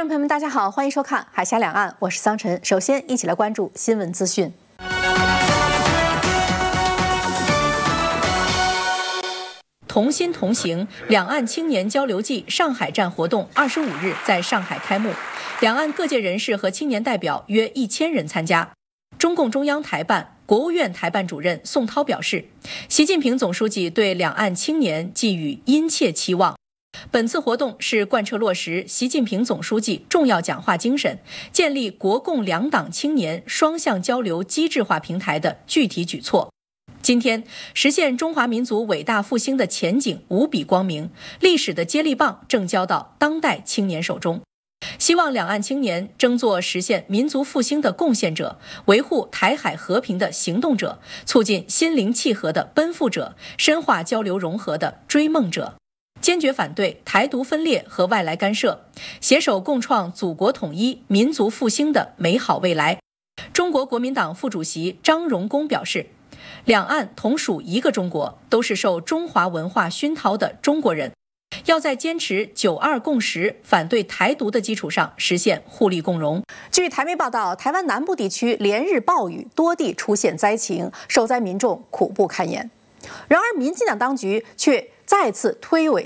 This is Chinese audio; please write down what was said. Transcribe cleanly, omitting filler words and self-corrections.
众朋友们，大家好，欢迎收看《海峡两岸》，我是桑晨。首先，一起来关注新闻资讯。同心同行两岸青年交流季上海站活动25日在上海开幕，两岸各界人士和青年代表约1000人参加。中共中央台办、国务院台办主任宋涛表示，习近平总书记对两岸青年寄予殷切期望。本次活动是贯彻落实习近平总书记重要讲话精神，建立国共两党青年双向交流机制化平台的具体举措。今天，实现中华民族伟大复兴的前景无比光明，历史的接力棒正交到当代青年手中。希望两岸青年争做实现民族复兴的贡献者，维护台海和平的行动者，促进心灵契合的奔赴者，深化交流融合的追梦者。坚决反对台独分裂和外来干涉，携手共创祖国统一、民族复兴的美好未来。中国国民党副主席张荣恭表示，两岸同属一个中国，都是受中华文化熏陶的中国人，要在坚持9·2共识、反对台独的基础上实现互利共荣。据台媒报道，台湾南部地区连日暴雨，多地出现灾情，受灾民众苦不堪言。然而，民进党当局却再次推诿